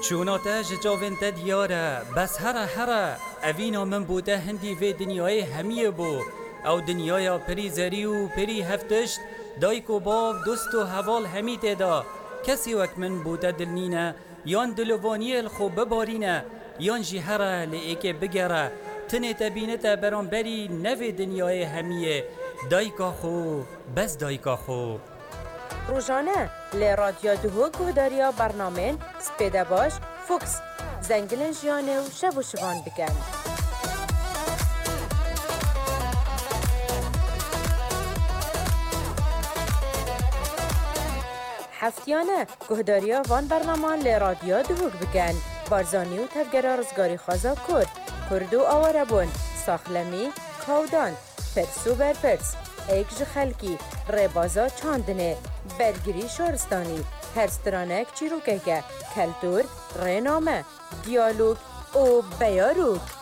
چوناته جاوین ته دیاره بس هره اوینا من بوده هندی و دنیای همیه بو او دنیای پری زری و پری هفتشت دایک و باب دوست و حوال همی تدا کسی وک من بوده دلنینه یان دلوانی الخو ببارینه یان جی هره لیک بگره تنه تبینه برانبری نو دنیای همیه دایکا خو بس دایکا خو روزانه لی رادیو دهو گهداریا برنامه سپیده باش فوکس زنگلن جیانه و شب و شبان بکن هفتیانه گهداریا وان برنامه لی رادیو دهوگ بکن بارزانی و تفگره رزگاری خوازا کرد و آواره بون ساخلمی کودان پرسو برپرس ایکج خلکی ربازا چاندنه برگری شورستانی هرسترانک چیروکه کلتور رنامه دیالوگ و بیاروک